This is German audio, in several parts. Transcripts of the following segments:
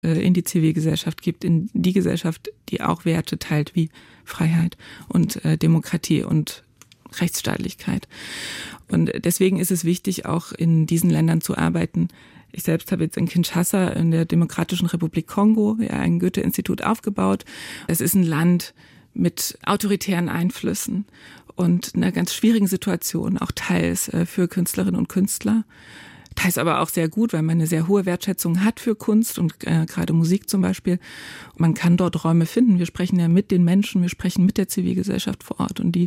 in die Zivilgesellschaft gibt, in die Gesellschaft, die auch Werte teilt wie Freiheit und Demokratie und Rechtsstaatlichkeit. Und deswegen ist es wichtig, auch in diesen Ländern zu arbeiten. Ich selbst habe jetzt in Kinshasa in der Demokratischen Republik Kongo ein Goethe-Institut aufgebaut. Es ist ein Land mit autoritären Einflüssen und einer ganz schwierigen Situation, auch teils für Künstlerinnen und Künstler. Teils aber auch sehr gut, weil man eine sehr hohe Wertschätzung hat für Kunst und gerade Musik zum Beispiel. Und man kann dort Räume finden. Wir sprechen ja mit den Menschen, wir sprechen mit der Zivilgesellschaft vor Ort und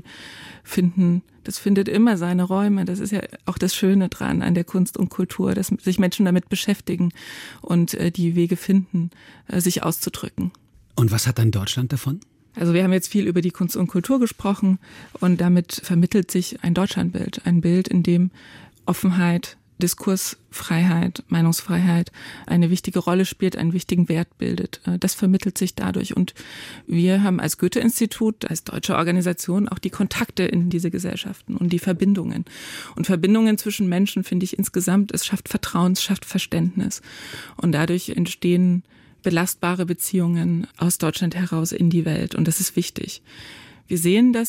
das findet immer seine Räume. Das ist ja auch das Schöne dran an der Kunst und Kultur, dass sich Menschen damit beschäftigen und die Wege finden, sich auszudrücken. Und was hat dann Deutschland davon? Also wir haben jetzt viel über die Kunst und Kultur gesprochen und damit vermittelt sich ein Deutschlandbild. Ein Bild, in dem Offenheit, Diskursfreiheit, Meinungsfreiheit eine wichtige Rolle spielt, einen wichtigen Wert bildet. Das vermittelt sich dadurch. Und wir haben als Goethe-Institut, als deutsche Organisation auch die Kontakte in diese Gesellschaften und die Verbindungen. Und Verbindungen zwischen Menschen finde ich insgesamt, es schafft Vertrauen, es schafft Verständnis. Und dadurch entstehen belastbare Beziehungen aus Deutschland heraus in die Welt. Und das ist wichtig. Wir sehen, dass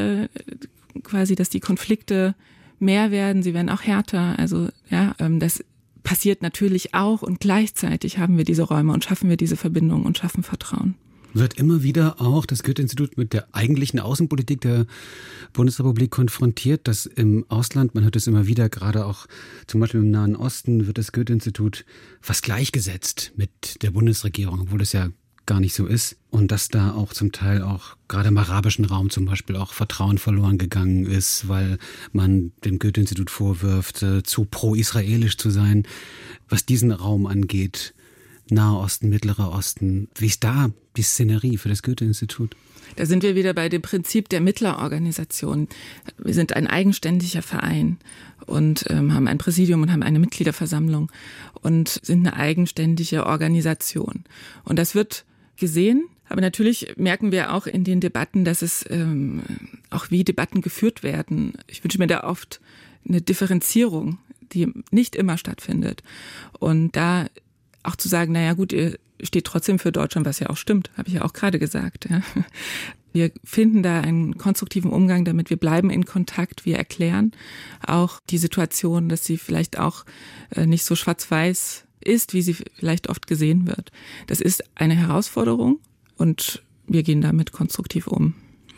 dass die Konflikte mehr werden, sie werden auch härter. Also das passiert natürlich auch und gleichzeitig haben wir diese Räume und schaffen wir diese Verbindung und schaffen Vertrauen. Wird immer wieder auch das Goethe-Institut mit der eigentlichen Außenpolitik der Bundesrepublik konfrontiert, dass im Ausland, man hört es immer wieder, gerade auch zum Beispiel im Nahen Osten, wird das Goethe-Institut fast gleichgesetzt mit der Bundesregierung, obwohl das ja gar nicht so ist. Und dass da auch zum Teil auch gerade im arabischen Raum zum Beispiel auch Vertrauen verloren gegangen ist, weil man dem Goethe-Institut vorwirft, zu pro-israelisch zu sein. Was diesen Raum angeht, Nahe Osten, Mittlerer Osten, wie ist da die Szenerie für das Goethe-Institut? Da sind wir wieder bei dem Prinzip der Mittlerorganisation. Wir sind ein eigenständiger Verein und haben ein Präsidium und haben eine Mitgliederversammlung und sind eine eigenständige Organisation. Und das wird gesehen, aber natürlich merken wir auch in den Debatten, dass es auch wie Debatten geführt werden. Ich wünsche mir da oft eine Differenzierung, die nicht immer stattfindet. Und da auch zu sagen, naja gut, ihr steht trotzdem für Deutschland, was ja auch stimmt, habe ich ja auch gerade gesagt. Ja. Wir finden da einen konstruktiven Umgang damit, wir bleiben in Kontakt, wir erklären auch die Situation, dass sie vielleicht auch nicht so schwarz-weiß ist, wie sie vielleicht oft gesehen wird. Das ist eine Herausforderung und wir gehen damit konstruktiv um.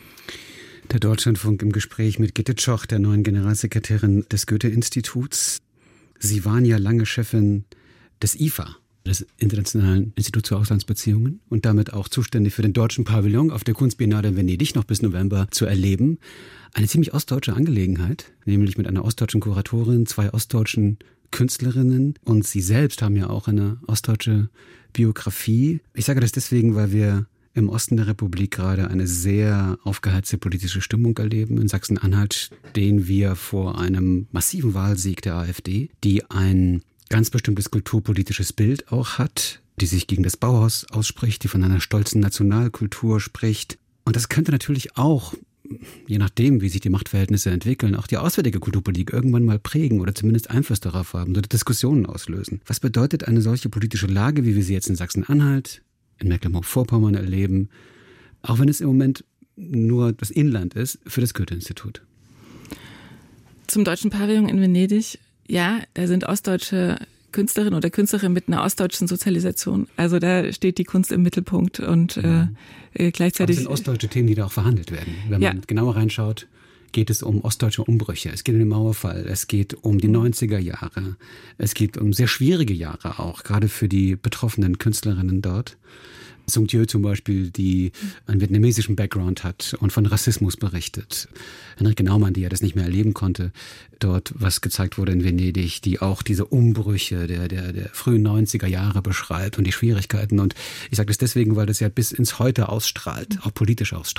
Der Deutschlandfunk im Gespräch mit Gitte Tschoch, der neuen Generalsekretärin des Goethe-Instituts. Sie waren ja lange Chefin des IFA, des Internationalen Instituts für Auslandsbeziehungen, und damit auch zuständig für den deutschen Pavillon auf der Kunstbiennale in Venedig noch bis November zu erleben. Eine ziemlich ostdeutsche Angelegenheit, nämlich mit einer ostdeutschen Kuratorin, 2 ostdeutschen Künstlerinnen, und Sie selbst haben ja auch eine ostdeutsche Biografie. Ich sage das deswegen, weil wir im Osten der Republik gerade eine sehr aufgeheizte politische Stimmung erleben. In Sachsen-Anhalt stehen wir vor einem massiven Wahlsieg der AfD, die ein ganz bestimmtes kulturpolitisches Bild auch hat, die sich gegen das Bauhaus ausspricht, die von einer stolzen Nationalkultur spricht. Und das könnte natürlich auch, je nachdem, wie sich die Machtverhältnisse entwickeln, auch die auswärtige Kulturpolitik irgendwann mal prägen oder zumindest Einfluss darauf haben oder Diskussionen auslösen. Was bedeutet eine solche politische Lage, wie wir sie jetzt in Sachsen-Anhalt, in Mecklenburg-Vorpommern erleben, auch wenn es im Moment nur das Inland ist, für das Goethe-Institut? Zum Deutschen Pavillon in Venedig. Ja, da sind ostdeutsche Künstlerinnen oder Künstlerinnen mit einer ostdeutschen Sozialisation. Also da steht die Kunst im Mittelpunkt und gleichzeitig... Aber es sind ostdeutsche Themen, die da auch verhandelt werden. Wenn man genauer reinschaut, geht es um ostdeutsche Umbrüche. Es geht um den Mauerfall, es geht um die 90er Jahre. Es geht um sehr schwierige Jahre auch, gerade für die betroffenen Künstlerinnen dort. Sung Dieu zum Beispiel, die einen vietnamesischen Background hat und von Rassismus berichtet. Henrike Naumann, die ja das nicht mehr erleben konnte, dort, was gezeigt wurde in Venedig, die auch diese Umbrüche der frühen 90er Jahre beschreibt und die Schwierigkeiten. Und ich sage das deswegen, weil das ja bis ins Heute ausstrahlt, auch politisch ausstrahlt.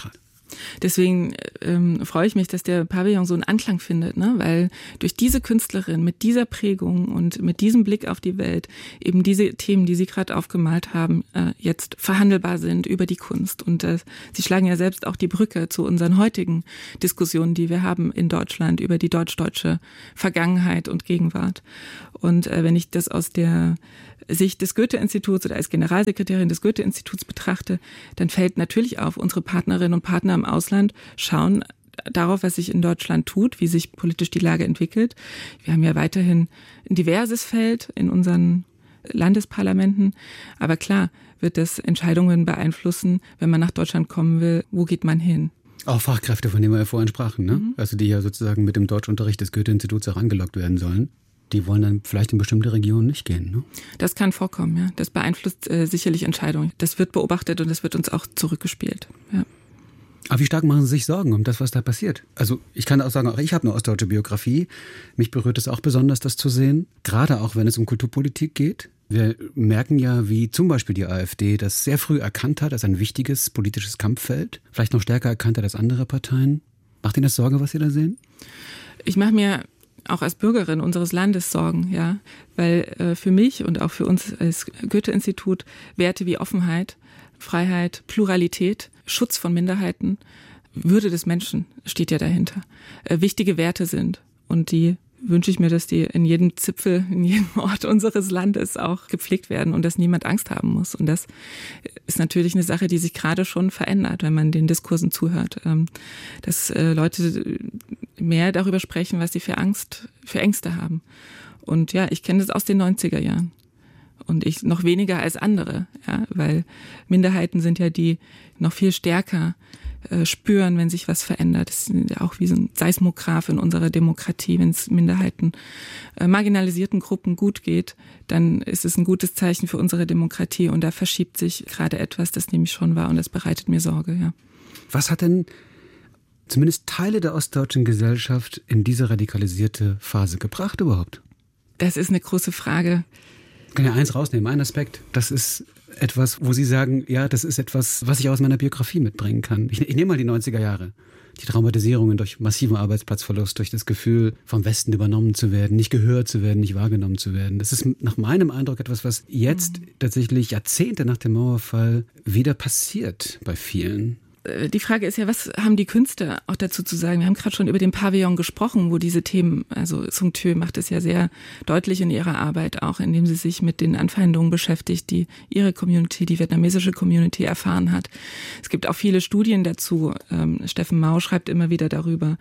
Deswegen freue ich mich, dass der Pavillon so einen Anklang findet, ne? Weil durch diese Künstlerin mit dieser Prägung und mit diesem Blick auf die Welt eben diese Themen, die Sie gerade aufgemalt haben, jetzt verhandelbar sind über die Kunst. Und Sie schlagen ja selbst auch die Brücke zu unseren heutigen Diskussionen, die wir haben in Deutschland über die deutsch-deutsche Vergangenheit und Gegenwart. Und wenn ich das aus der Sicht des Goethe-Instituts oder als Generalsekretärin des Goethe-Instituts betrachte, dann fällt natürlich auf, unsere Partnerinnen und Partner im Ausland schauen darauf, was sich in Deutschland tut, wie sich politisch die Lage entwickelt. Wir haben ja weiterhin ein diverses Feld in unseren Landesparlamenten. Aber klar wird das Entscheidungen beeinflussen, wenn man nach Deutschland kommen will, wo geht man hin? Auch Fachkräfte, von denen wir ja vorhin sprachen, ne? Also die ja sozusagen mit dem Deutschunterricht des Goethe-Instituts auch angelockt werden sollen. Die wollen dann vielleicht in bestimmte Regionen nicht gehen, ne? Das kann vorkommen, ja. Das beeinflusst sicherlich Entscheidungen. Das wird beobachtet und das wird uns auch zurückgespielt, ja. Aber wie stark machen Sie sich Sorgen um das, was da passiert? Also ich kann auch sagen, auch ich habe eine ostdeutsche Biografie. Mich berührt es auch besonders, das zu sehen. Gerade auch, wenn es um Kulturpolitik geht. Wir merken ja, wie zum Beispiel die AfD das sehr früh erkannt hat als ein wichtiges politisches Kampffeld. Vielleicht noch stärker erkannt hat als andere Parteien. Macht Ihnen das Sorge, was Sie da sehen? Ich mache mir auch als Bürgerin unseres Landes Sorgen, ja, weil für mich und auch für uns als Goethe-Institut Werte wie Offenheit, Freiheit, Pluralität, Schutz von Minderheiten, Würde des Menschen steht ja dahinter, wichtige Werte sind. Und die wünsche ich mir, dass die in jedem Zipfel, in jedem Ort unseres Landes auch gepflegt werden und dass niemand Angst haben muss. Und das ist natürlich eine Sache, die sich gerade schon verändert, wenn man den Diskursen zuhört, dass Leute mehr darüber sprechen, was sie für Ängste haben. Und ja, ich kenne das aus den 90er Jahren. Und ich noch weniger als andere, ja, weil Minderheiten sind ja die noch viel stärker spüren, wenn sich was verändert. Das ist ja auch wie so ein Seismograph in unserer Demokratie. Wenn es Minderheiten, marginalisierten Gruppen gut geht, dann ist es ein gutes Zeichen für unsere Demokratie. Und da verschiebt sich gerade etwas, das nehme ich schon wahr und das bereitet mir Sorge, ja. Was hat denn zumindest Teile der ostdeutschen Gesellschaft in diese radikalisierte Phase gebracht überhaupt? Das ist eine große Frage. Ich kann ja eins rausnehmen, ein Aspekt. Das ist etwas, wo Sie sagen, ja, das ist etwas, was ich aus meiner Biografie mitbringen kann. Ich nehme mal die 90er Jahre. Die Traumatisierungen durch massiven Arbeitsplatzverlust, durch das Gefühl, vom Westen übernommen zu werden, nicht gehört zu werden, nicht wahrgenommen zu werden. Das ist nach meinem Eindruck etwas, was jetzt tatsächlich Jahrzehnte nach dem Mauerfall wieder passiert bei vielen. Die Frage ist ja, was haben die Künstler auch dazu zu sagen? Wir haben gerade schon über den Pavillon gesprochen, wo diese Themen, also Sung Thö macht es ja sehr deutlich in ihrer Arbeit auch, indem sie sich mit den Anfeindungen beschäftigt, die ihre Community, die vietnamesische Community erfahren hat. Es gibt auch viele Studien dazu. Steffen Mau schreibt immer wieder darüber,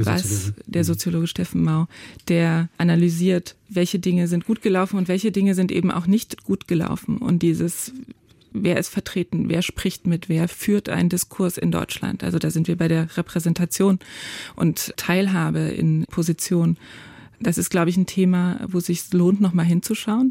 der Soziologe Steffen Mau, der analysiert, welche Dinge sind gut gelaufen und welche Dinge sind eben auch nicht gut gelaufen. Und wer ist vertreten, wer spricht mit, wer führt einen Diskurs in Deutschland. Also da sind wir bei der Repräsentation und Teilhabe in Position. Das ist, glaube ich, ein Thema, wo es sich lohnt, nochmal hinzuschauen.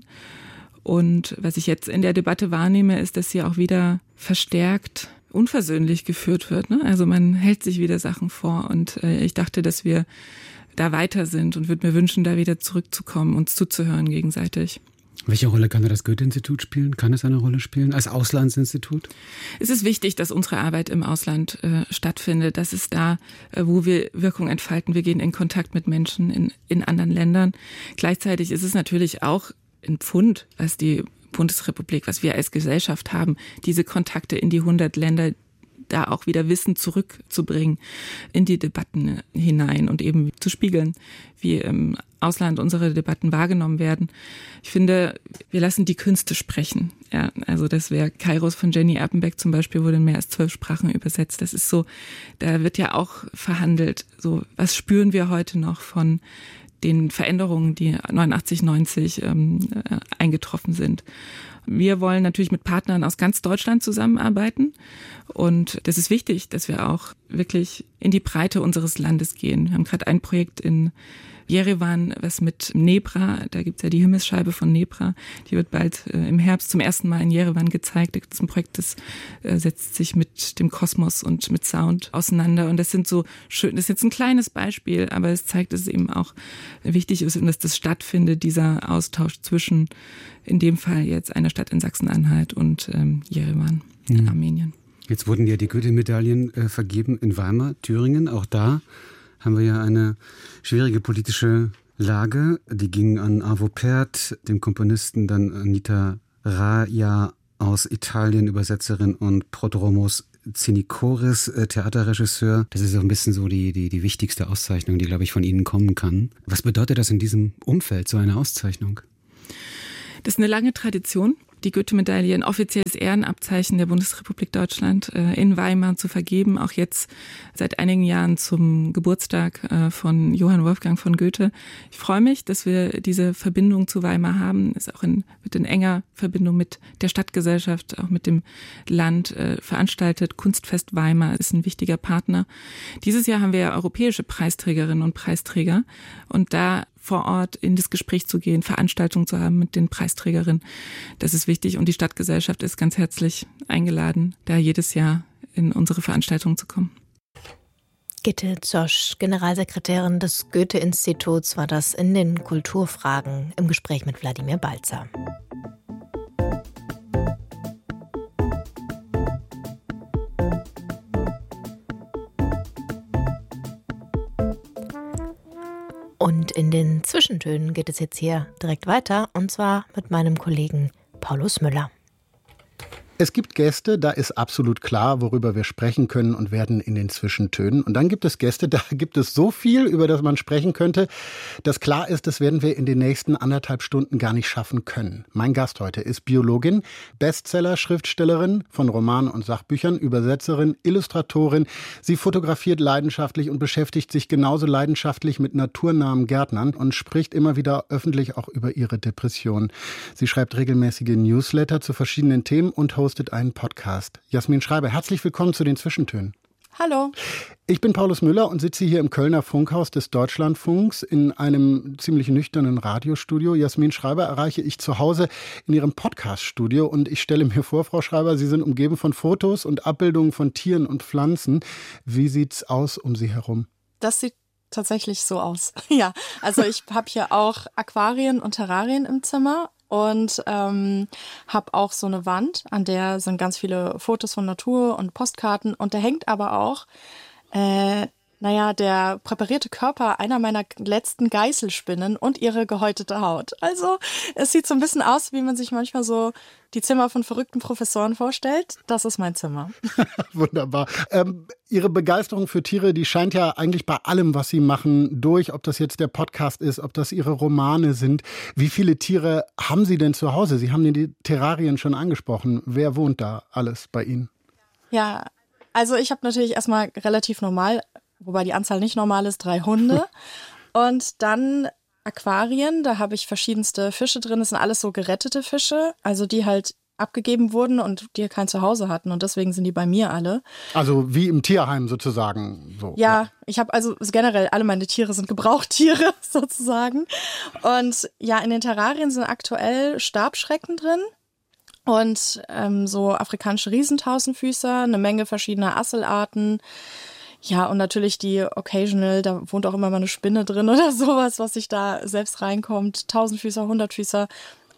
Und was ich jetzt in der Debatte wahrnehme, ist, dass sie auch wieder verstärkt unversöhnlich geführt wird, ne? Also man hält sich wieder Sachen vor und ich dachte, dass wir da weiter sind und würde mir wünschen, da wieder zurückzukommen, uns zuzuhören gegenseitig. Welche Rolle kann das Goethe-Institut spielen? Kann es eine Rolle spielen als Auslandsinstitut? Es ist wichtig, dass unsere Arbeit im Ausland stattfindet. Das ist da, wo wir Wirkung entfalten. Wir gehen in Kontakt mit Menschen in anderen Ländern. Gleichzeitig ist es natürlich auch ein Pfund, was die Bundesrepublik, was wir als Gesellschaft haben, diese Kontakte in die 100 Länder, da auch wieder Wissen zurückzubringen in die Debatten hinein und eben zu spiegeln, wie im Ausland unsere Debatten wahrgenommen werden. Ich finde, wir lassen die Künste sprechen. Ja, also das wäre Kairos von Jenny Erpenbeck zum Beispiel, wurde in mehr als 12 Sprachen übersetzt. Das ist so, da wird ja auch verhandelt. So, was spüren wir heute noch von den Veränderungen, die 89, 90 eingetroffen sind? Wir wollen natürlich mit Partnern aus ganz Deutschland zusammenarbeiten und das ist wichtig, dass wir auch wirklich in die Breite unseres Landes gehen. Wir haben gerade ein Projekt in Jerewan, was mit Nebra, da gibt's ja die Himmelsscheibe von Nebra, die wird bald im Herbst zum ersten Mal in Jerewan gezeigt. Das ist ein Projekt, das setzt sich mit dem Kosmos und mit Sound auseinander und das sind so schön, das ist jetzt ein kleines Beispiel, aber es zeigt, dass es eben auch wichtig ist und dass das stattfindet, dieser Austausch zwischen, in dem Fall jetzt einer Stadt in Sachsen-Anhalt und Jerewan in Armenien. Jetzt wurden ja die Goethe-Medaillen vergeben in Weimar, Thüringen. Auch da haben wir ja eine schwierige politische Lage. Die ging an Arvo Pärt, dem Komponisten, dann Anita Raja aus Italien, Übersetzerin, und Prodromos Zinikoris, Theaterregisseur. Das ist so ein bisschen so die wichtigste Auszeichnung, die, glaube ich, von Ihnen kommen kann. Was bedeutet das in diesem Umfeld, so eine Auszeichnung? Das ist eine lange Tradition. Die Goethe-Medaille, ein offizielles Ehrenabzeichen der Bundesrepublik Deutschland, in Weimar zu vergeben, auch jetzt seit einigen Jahren zum Geburtstag von Johann Wolfgang von Goethe. Ich freue mich, dass wir diese Verbindung zu Weimar haben, ist auch wird in enger Verbindung mit der Stadtgesellschaft, auch mit dem Land veranstaltet. Kunstfest Weimar ist ein wichtiger Partner. Dieses Jahr haben wir europäische Preisträgerinnen und Preisträger, und da vor Ort in das Gespräch zu gehen, Veranstaltungen zu haben mit den Preisträgerinnen. Das ist wichtig, und die Stadtgesellschaft ist ganz herzlich eingeladen, da jedes Jahr in unsere Veranstaltungen zu kommen. Gitte Zosch, Generalsekretärin des Goethe-Instituts, war das in den Kulturfragen im Gespräch mit Wladimir Balzer. Und in den Zwischentönen geht es jetzt hier direkt weiter, und zwar mit meinem Kollegen Paulus Müller. Es gibt Gäste, da ist absolut klar, worüber wir sprechen können und werden in den Zwischentönen. Und dann gibt es Gäste, da gibt es so viel, über das man sprechen könnte, dass klar ist, das werden wir in den nächsten 1,5 Stunden gar nicht schaffen können. Mein Gast heute ist Biologin, Bestseller-Schriftstellerin von Romanen und Sachbüchern, Übersetzerin, Illustratorin. Sie fotografiert leidenschaftlich und beschäftigt sich genauso leidenschaftlich mit naturnahen Gärtnern und spricht immer wieder öffentlich auch über ihre Depression. Sie schreibt regelmäßige Newsletter zu verschiedenen Themen und hostet einen Podcast. Jasmin Schreiber, herzlich willkommen zu den Zwischentönen. Hallo. Ich bin Paulus Müller und sitze hier im Kölner Funkhaus des Deutschlandfunks in einem ziemlich nüchternen Radiostudio. Jasmin Schreiber erreiche ich zu Hause in ihrem Podcaststudio, und ich stelle mir vor, Frau Schreiber, Sie sind umgeben von Fotos und Abbildungen von Tieren und Pflanzen. Wie sieht's aus um Sie herum? Das sieht tatsächlich so aus. Ja, also ich habe hier auch Aquarien und Terrarien im Zimmer. Und habe auch so eine Wand, an der sind ganz viele Fotos von Natur und Postkarten. Und da hängt aber auch, der präparierte Körper einer meiner letzten Geißelspinnen und ihre gehäutete Haut. Also es sieht so ein bisschen aus, wie man sich manchmal so die Zimmer von verrückten Professoren vorstellt. Das ist mein Zimmer. Wunderbar. Ihre Begeisterung für Tiere, die scheint ja eigentlich bei allem, was Sie machen, durch. Ob das jetzt der Podcast ist, ob das Ihre Romane sind. Wie viele Tiere haben Sie denn zu Hause? Sie haben die Terrarien schon angesprochen. Wer wohnt da alles bei Ihnen? Ja, also ich habe natürlich erstmal relativ normal, wobei die Anzahl nicht normal ist, 3 Hunde. Und dann Aquarien, da habe ich verschiedenste Fische drin. Das sind alles so gerettete Fische, also die halt abgegeben wurden und die kein Zuhause hatten. Und deswegen sind die bei mir alle. Also wie im Tierheim sozusagen. So. Ja, ich habe also generell, alle meine Tiere sind Gebrauchtiere sozusagen. Und ja, in den Terrarien sind aktuell Stabschrecken drin. Und so afrikanische Riesentausendfüßer, eine Menge verschiedener Asselarten. Ja, und natürlich die Occasional, da wohnt auch immer mal eine Spinne drin oder sowas, was sich da selbst reinkommt. Tausendfüßer, Hundertfüßer,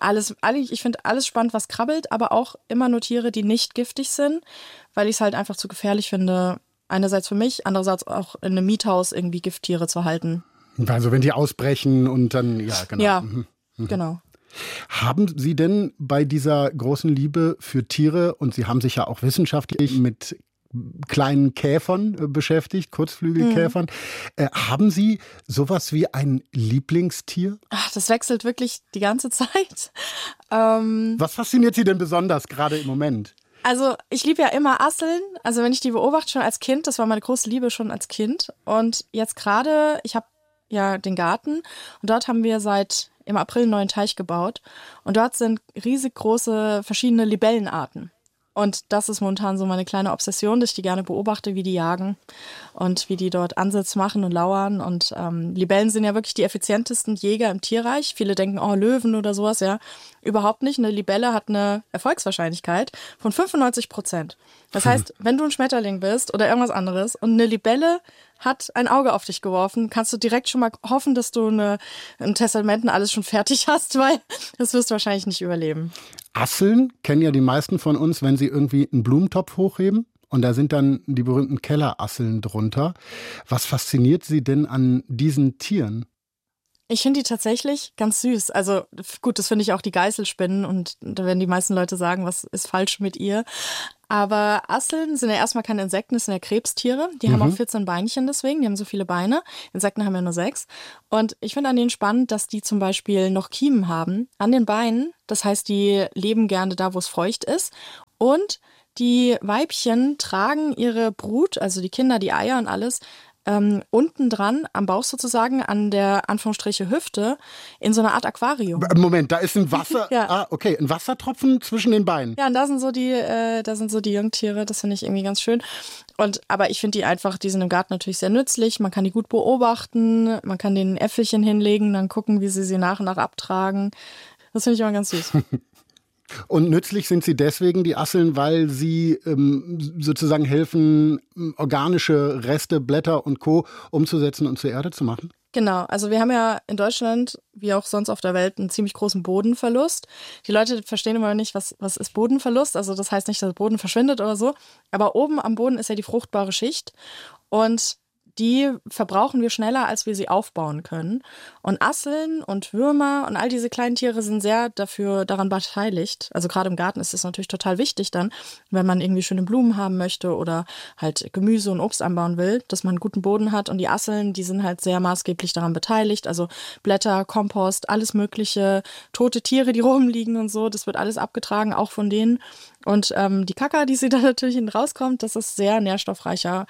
ich finde alles spannend, was krabbelt, aber auch immer nur Tiere, die nicht giftig sind, weil ich es halt einfach zu gefährlich finde, einerseits für mich, andererseits auch in einem Miethaus irgendwie Gifttiere zu halten. Also wenn die ausbrechen und dann, ja, genau. Ja, genau. Haben Sie denn bei dieser großen Liebe für Tiere, und Sie haben sich ja auch wissenschaftlich mit kleinen Käfern beschäftigt, Kurzflügelkäfern, haben Sie sowas wie ein Lieblingstier? Ach, das wechselt wirklich die ganze Zeit. Was fasziniert Sie denn besonders gerade im Moment? Also ich liebe ja immer Asseln. Also wenn ich die beobachte schon als Kind, das war meine große Liebe schon als Kind. Und jetzt gerade, ich habe ja den Garten und dort haben wir im April einen neuen Teich gebaut. Und dort sind riesig große verschiedene Libellenarten. Und das ist momentan so meine kleine Obsession, dass ich die gerne beobachte, wie die jagen und wie die dort Ansitz machen und lauern. Und Libellen sind ja wirklich die effizientesten Jäger im Tierreich. Viele denken, oh, Löwen oder sowas, ja. Überhaupt nicht. Eine Libelle hat eine Erfolgswahrscheinlichkeit von 95%. Das heißt, wenn du ein Schmetterling bist oder irgendwas anderes und eine Libelle hat ein Auge auf dich geworfen, kannst du direkt schon mal hoffen, dass du im Testamenten alles schon fertig hast, weil das wirst du wahrscheinlich nicht überleben. Asseln kennen ja die meisten von uns, wenn sie irgendwie einen Blumentopf hochheben Und da sind dann die berühmten Kellerasseln drunter. Was fasziniert Sie denn an diesen Tieren? Ich finde die tatsächlich ganz süß. Also gut, das finde ich auch die Geißelspinnen und da werden die meisten Leute sagen, was ist falsch mit ihr. Aber Asseln sind ja erstmal keine Insekten, das sind ja Krebstiere. Die haben auch 14 Beinchen deswegen, die haben so viele Beine. Insekten haben ja nur 6. Und ich finde an denen spannend, dass die zum Beispiel noch Kiemen haben an den Beinen. Das heißt, die leben gerne da, wo es feucht ist. Und die Weibchen tragen ihre Brut, also die Kinder, die Eier und alles, unten dran, am Bauch sozusagen, an der Anführungsstriche Hüfte, in so einer Art Aquarium. Moment, da ist ein Wasser, Ja. Okay, ein Wassertropfen zwischen den Beinen. Ja, und da sind so die Jungtiere, das finde ich irgendwie ganz schön. Aber ich finde die sind im Garten natürlich sehr nützlich, man kann die gut beobachten, man kann denen Äpfelchen hinlegen, dann gucken, wie sie nach und nach abtragen. Das finde ich immer ganz süß. Und nützlich sind sie deswegen, die Asseln, weil sie sozusagen helfen, organische Reste, Blätter und Co. umzusetzen und zur Erde zu machen? Genau, also wir haben ja in Deutschland, wie auch sonst auf der Welt, einen ziemlich großen Bodenverlust. Die Leute verstehen immer nicht, was ist Bodenverlust. Also das heißt nicht, dass der Boden verschwindet oder so. Aber oben am Boden ist ja die fruchtbare Schicht. Und die verbrauchen wir schneller, als wir sie aufbauen können. Und Asseln und Würmer und all diese kleinen Tiere sind sehr daran beteiligt. Also gerade im Garten ist das natürlich total wichtig dann, wenn man irgendwie schöne Blumen haben möchte oder halt Gemüse und Obst anbauen will, dass man einen guten Boden hat. Und die Asseln, die sind halt sehr maßgeblich daran beteiligt. Also Blätter, Kompost, alles mögliche, tote Tiere, die rumliegen und so, das wird alles abgetragen, auch von denen. Und die Kaka, die sie da natürlich hinten rauskommt, das ist sehr nährstoffreicher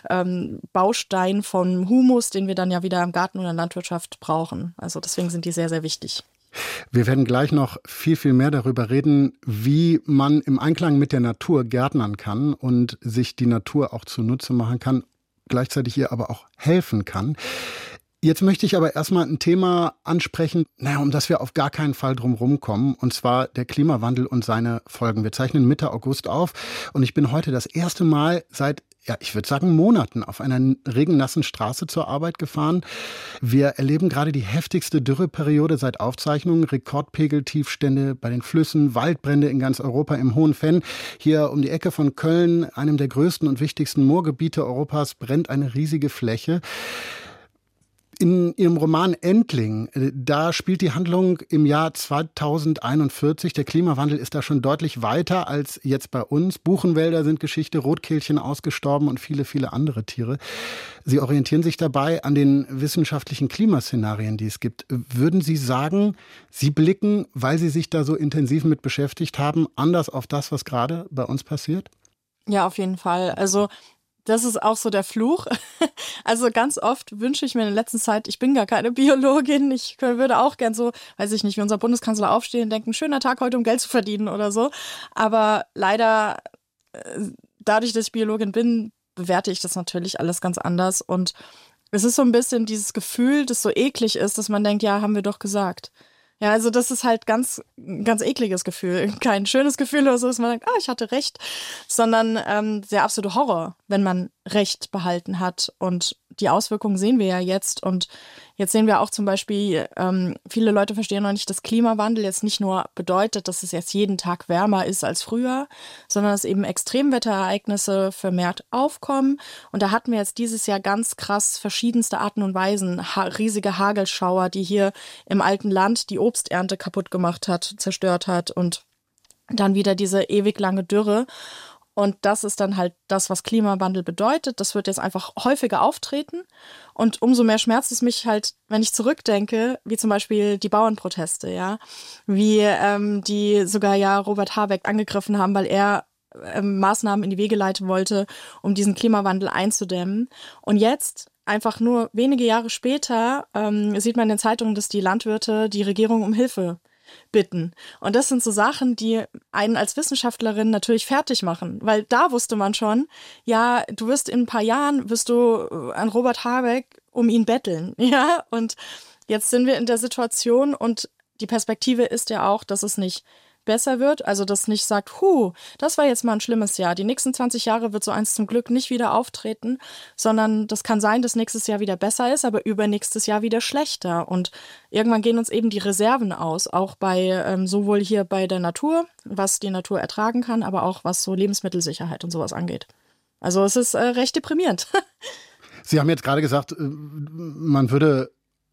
Baustein von Humus, den wir dann ja wieder im Garten oder in der Landwirtschaft brauchen. Also deswegen sind die sehr, sehr wichtig. Wir werden gleich noch viel, viel mehr darüber reden, wie man im Einklang mit der Natur gärtnern kann und sich die Natur auch zunutze machen kann, gleichzeitig ihr aber auch helfen kann. Jetzt möchte ich aber erstmal ein Thema ansprechen, um das wir auf gar keinen Fall drum rumkommen, und zwar der Klimawandel und seine Folgen. Wir zeichnen Mitte August auf und ich bin heute das erste Mal seit, ich würde sagen Monaten auf einer regennassen Straße zur Arbeit gefahren. Wir erleben gerade die heftigste Dürreperiode seit Aufzeichnungen, Rekordpegeltiefstände bei den Flüssen, Waldbrände in ganz Europa im Hohen Venn. Hier um die Ecke von Köln, einem der größten und wichtigsten Moorgebiete Europas, brennt eine riesige Fläche. In Ihrem Roman Entling, da spielt die Handlung im Jahr 2041. Der Klimawandel ist da schon deutlich weiter als jetzt bei uns. Buchenwälder sind Geschichte, Rotkehlchen ausgestorben und viele, viele andere Tiere. Sie orientieren sich dabei an den wissenschaftlichen Klimaszenarien, die es gibt. Würden Sie sagen, Sie blicken, weil Sie sich da so intensiv mit beschäftigt haben, anders auf das, was gerade bei uns passiert? Ja, auf jeden Fall. Also das ist auch so der Fluch. Also ganz oft wünsche ich mir in der letzten Zeit, ich bin gar keine Biologin, ich würde auch gern so, weiß ich nicht, wie unser Bundeskanzler aufstehen und denken, schöner Tag heute, um Geld zu verdienen oder so. Aber leider, dadurch, dass ich Biologin bin, bewerte ich das natürlich alles ganz anders. Und es ist so ein bisschen dieses Gefühl, das so eklig ist, dass man denkt, ja, haben wir doch gesagt. Ja, also das ist halt ganz ekliges Gefühl. Kein schönes Gefühl oder so, dass man denkt, ich hatte recht, sondern der absolute Horror, wenn man Recht behalten hat. Und die Auswirkungen sehen wir ja jetzt. Und jetzt sehen wir auch zum Beispiel, viele Leute verstehen noch nicht, dass Klimawandel jetzt nicht nur bedeutet, dass es jetzt jeden Tag wärmer ist als früher, sondern dass eben Extremwetterereignisse vermehrt aufkommen. Und da hatten wir jetzt dieses Jahr ganz krass verschiedenste Arten und Weisen. Riesige Hagelschauer, die hier im alten Land die Obsternte kaputt gemacht hat, zerstört hat. Und dann wieder diese ewig lange Dürre. Und das ist dann halt das, was Klimawandel bedeutet. Das wird jetzt einfach häufiger auftreten. Und umso mehr schmerzt es mich halt, wenn ich zurückdenke, wie zum Beispiel die Bauernproteste, ja. Wie die sogar ja Robert Habeck angegriffen haben, weil er Maßnahmen in die Wege leiten wollte, um diesen Klimawandel einzudämmen. Und jetzt, einfach nur wenige Jahre später, sieht man in den Zeitungen, dass die Landwirte die Regierung um Hilfe bitten. Und das sind so Sachen, die einen als Wissenschaftlerin natürlich fertig machen, weil da wusste man schon, ja, du wirst in ein paar Jahren, an Robert Habeck um ihn betteln, ja, und jetzt sind wir in der Situation und die Perspektive ist ja auch, dass es nicht besser wird, also dass nicht sagt, das war jetzt mal ein schlimmes Jahr, die nächsten 20 Jahre wird so eins zum Glück nicht wieder auftreten, sondern das kann sein, dass nächstes Jahr wieder besser ist, aber übernächstes Jahr wieder schlechter und irgendwann gehen uns eben die Reserven aus, auch bei sowohl hier bei der Natur, was die Natur ertragen kann, aber auch was so Lebensmittelsicherheit und sowas angeht. Also es ist recht deprimierend. Sie haben jetzt gerade gesagt, man würde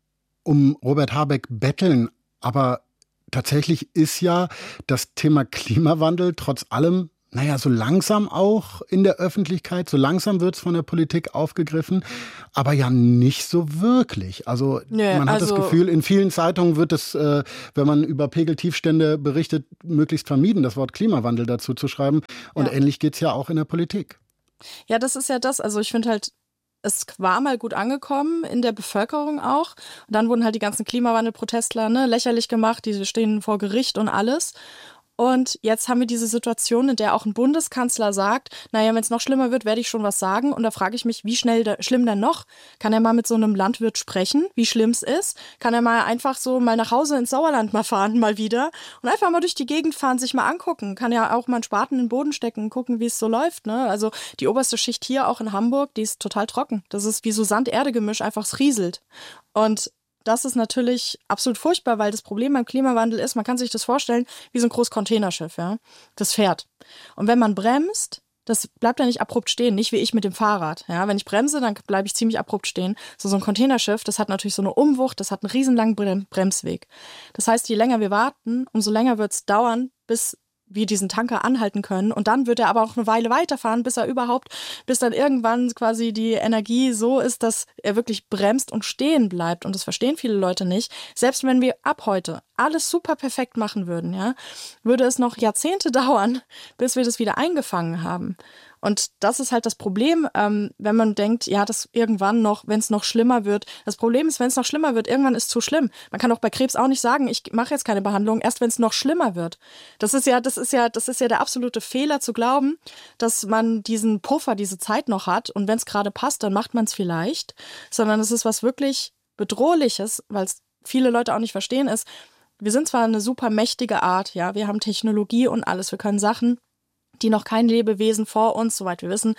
um Robert Habeck betteln, aber tatsächlich ist ja das Thema Klimawandel trotz allem, so langsam auch in der Öffentlichkeit, so langsam wird es von der Politik aufgegriffen, aber ja nicht so wirklich. Also man hat das Gefühl, in vielen Zeitungen wird es, wenn man über Pegeltiefstände berichtet, möglichst vermieden, das Wort Klimawandel dazu zu schreiben. Und ähnlich geht es ja auch in der Politik. Ja, das ist ja das. Also ich finde halt, es war mal gut angekommen in der Bevölkerung auch. Und dann wurden halt die ganzen Klimawandelprotestler lächerlich gemacht, die stehen vor Gericht und alles. Und jetzt haben wir diese Situation, in der auch ein Bundeskanzler sagt, wenn es noch schlimmer wird, werde ich schon was sagen. Und da frage ich mich, wie schlimm denn noch? Kann er mal mit so einem Landwirt sprechen, wie schlimm es ist? Kann er mal einfach so mal nach Hause ins Sauerland mal fahren, mal wieder? Und einfach mal durch die Gegend fahren, sich mal angucken. Kann ja auch mal einen Spaten in den Boden stecken, gucken, wie es so läuft. Ne? Also die oberste Schicht hier auch in Hamburg, die ist total trocken. Das ist wie so Sand-Erde-Gemisch, einfach es rieselt. Und das ist natürlich absolut furchtbar, weil das Problem beim Klimawandel ist, man kann sich das vorstellen wie so ein großes Containerschiff, ja. Das fährt. Und wenn man bremst, das bleibt ja nicht abrupt stehen, nicht wie ich mit dem Fahrrad. Ja, wenn ich bremse, dann bleibe ich ziemlich abrupt stehen. So ein Containerschiff, das hat natürlich so eine Umwucht, das hat einen riesenlangen Bremsweg. Das heißt, je länger wir warten, umso länger wird es dauern, bis wir diesen Tanker anhalten können. Und dann wird er aber auch eine Weile weiterfahren, bis dann irgendwann quasi die Energie so ist, dass er wirklich bremst und stehen bleibt. Und das verstehen viele Leute nicht. Selbst wenn wir ab heute alles super perfekt machen würden, ja, würde es noch Jahrzehnte dauern, bis wir das wieder eingefangen haben. Und das ist halt das Problem, wenn man denkt, ja, das irgendwann noch, wenn es noch schlimmer wird. Das Problem ist, wenn es noch schlimmer wird, irgendwann ist es zu schlimm. Man kann auch bei Krebs auch nicht sagen, ich mache jetzt keine Behandlung, erst wenn es noch schlimmer wird. Das ist ja der absolute Fehler zu glauben, dass man diesen Puffer, diese Zeit noch hat und wenn es gerade passt, dann macht man es vielleicht. Sondern es ist was wirklich Bedrohliches, weil es viele Leute auch nicht verstehen ist. Wir sind zwar eine super mächtige Art, ja, wir haben Technologie und alles, wir können Sachen, die noch kein Lebewesen vor uns, soweit wir wissen,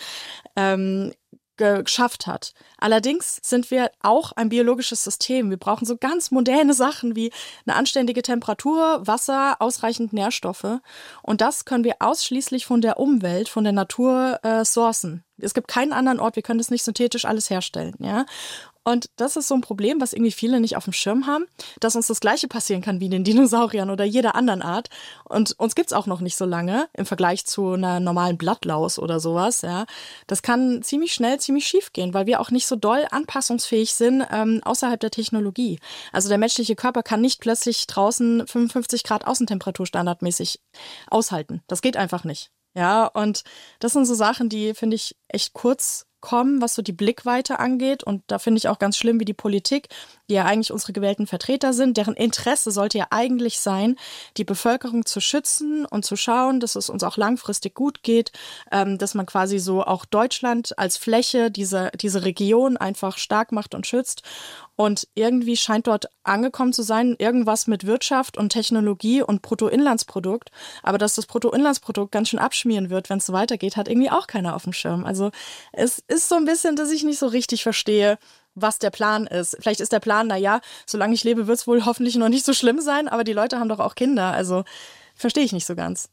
geschafft hat. Allerdings sind wir auch ein biologisches System. Wir brauchen so ganz moderne Sachen wie eine anständige Temperatur, Wasser, ausreichend Nährstoffe. Und das können wir ausschließlich von der Umwelt, von der Natur sourcen. Es gibt keinen anderen Ort, wir können das nicht synthetisch alles herstellen, ja. Und das ist so ein Problem, was irgendwie viele nicht auf dem Schirm haben, dass uns das Gleiche passieren kann wie den Dinosauriern oder jeder anderen Art. Und uns gibt's auch noch nicht so lange im Vergleich zu einer normalen Blattlaus oder sowas. Ja, das kann ziemlich schnell, ziemlich schief gehen, weil wir auch nicht so doll anpassungsfähig sind außerhalb der Technologie. Also der menschliche Körper kann nicht plötzlich draußen 55 Grad Außentemperatur standardmäßig aushalten. Das geht einfach nicht. Ja, und das sind so Sachen, die finde ich echt kurz kommen, was so die Blickweite angeht. Und da finde ich auch ganz schlimm, wie die Politik, die ja eigentlich unsere gewählten Vertreter sind, deren Interesse sollte ja eigentlich sein, die Bevölkerung zu schützen und zu schauen, dass es uns auch langfristig gut geht, dass man quasi so auch Deutschland als Fläche, diese Region einfach stark macht und schützt. Und irgendwie scheint dort angekommen zu sein, irgendwas mit Wirtschaft und Technologie und Bruttoinlandsprodukt. Aber dass das Bruttoinlandsprodukt ganz schön abschmieren wird, wenn es so weitergeht, hat irgendwie auch keiner auf dem Schirm. Also es ist so ein bisschen, dass ich nicht so richtig verstehe, was der Plan ist. Vielleicht ist der Plan, solange ich lebe, wird es wohl hoffentlich noch nicht so schlimm sein, aber die Leute haben doch auch Kinder. Also verstehe ich nicht so ganz.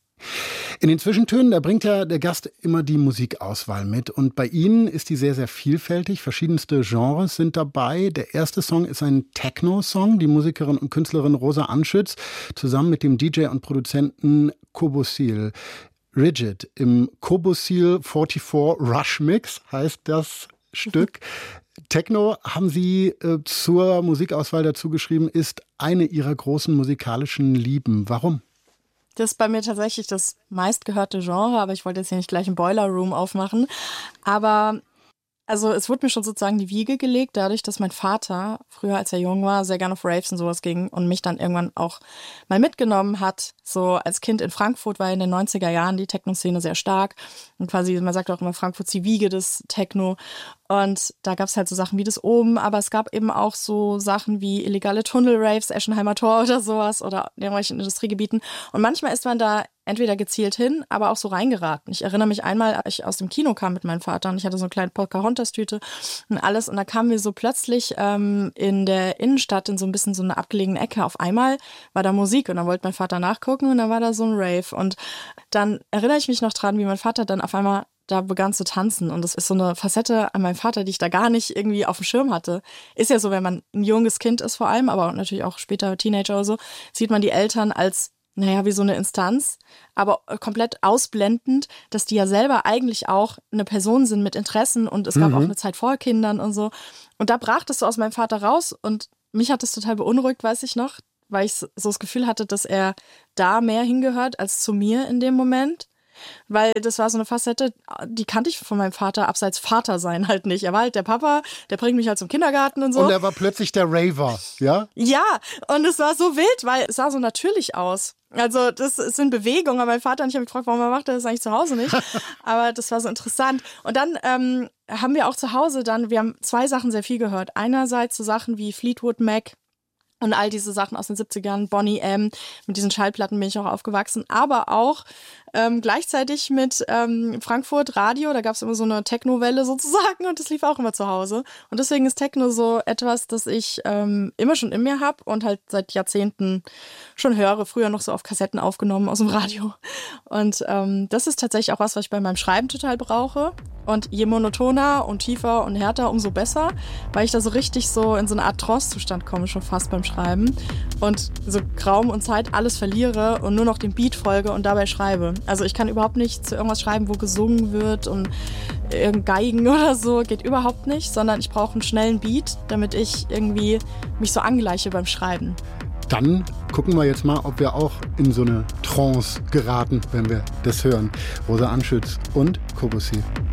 In den Zwischentönen, da bringt ja der Gast immer die Musikauswahl mit. Und bei Ihnen ist die sehr, sehr vielfältig. Verschiedenste Genres sind dabei. Der erste Song ist ein Techno-Song. Die Musikerin und Künstlerin Rosa Anschütz zusammen mit dem DJ und Produzenten Kobosil. Rigid im Kobosil 44 Rush Mix heißt das Stück. Techno, haben Sie zur Musikauswahl dazu geschrieben, ist eine Ihrer großen musikalischen Lieben. Warum? Das ist bei mir tatsächlich das meistgehörte Genre, aber ich wollte jetzt hier nicht gleich einen Boiler Room aufmachen. Aber es wurde mir schon sozusagen die Wiege gelegt, dadurch, dass mein Vater früher, als er jung war, sehr gerne auf Raves und sowas ging und mich dann irgendwann auch mal mitgenommen hat. So als Kind in Frankfurt war in den 90er Jahren die Techno-Szene sehr stark. Und quasi, man sagt auch immer, Frankfurt ist die Wiege des Techno. Und da gab es halt so Sachen wie das Oben, aber es gab eben auch so Sachen wie illegale Tunnel-Raves, Eschenheimer Tor oder sowas oder in irgendwelchen Industriegebieten. Und manchmal ist man da entweder gezielt hin, aber auch so reingeraten. Ich erinnere mich einmal, als ich aus dem Kino kam mit meinem Vater und ich hatte so eine kleine Pocahontas-Tüte und alles und da kamen wir so plötzlich in der Innenstadt in so ein bisschen so eine abgelegene Ecke. Auf einmal war da Musik und dann wollte mein Vater nachgucken und dann war da so ein Rave und dann erinnere ich mich noch dran, wie mein Vater dann auf einmal da begann zu tanzen. Und das ist so eine Facette an meinem Vater, die ich da gar nicht irgendwie auf dem Schirm hatte. Ist ja so, wenn man ein junges Kind ist vor allem, aber natürlich auch später Teenager oder so, sieht man die Eltern als, wie so eine Instanz, aber komplett ausblendend, dass die ja selber eigentlich auch eine Person sind mit Interessen und es gab auch eine Zeit vor Kindern und so. Und da brach das so aus meinem Vater raus und mich hat das total beunruhigt, weiß ich noch, weil ich so das Gefühl hatte, dass er da mehr hingehört als zu mir in dem Moment. Weil das war so eine Facette, die kannte ich von meinem Vater, abseits Vater sein halt nicht. Er war halt der Papa, der bringt mich halt zum Kindergarten und so. Und er war plötzlich der Raver, ja? Ja, und es war so wild, weil es sah so natürlich aus. Also das sind Bewegungen, aber mein Vater und ich haben mich gefragt, warum macht er das eigentlich zu Hause nicht? Aber das war so interessant. Und dann haben wir auch zu Hause wir haben 2 Sachen sehr viel gehört. Einerseits so Sachen wie Fleetwood Mac, und all diese Sachen aus den 70ern, Boney M., mit diesen Schallplatten bin ich auch aufgewachsen, aber auch gleichzeitig mit Frankfurt Radio, da gab es immer so eine Techno-Welle sozusagen und das lief auch immer zu Hause. Und deswegen ist Techno so etwas, das ich immer schon in mir habe und halt seit Jahrzehnten schon höre, früher noch so auf Kassetten aufgenommen aus dem Radio. Und das ist tatsächlich auch was ich bei meinem Schreiben total brauche. Und je monotoner und tiefer und härter, umso besser, weil ich da so richtig so in so eine Art Trance-Zustand komme, schon fast beim Schreiben. Und so Raum und Zeit alles verliere und nur noch dem Beat folge und dabei schreibe. Also ich kann überhaupt nicht zu irgendwas schreiben, wo gesungen wird und Geigen oder so, geht überhaupt nicht, sondern ich brauche einen schnellen Beat, damit ich irgendwie mich so angleiche beim Schreiben. Dann gucken wir jetzt mal, ob wir auch in so eine Trance geraten, wenn wir das hören. Rosa Anschütz und Kobusi.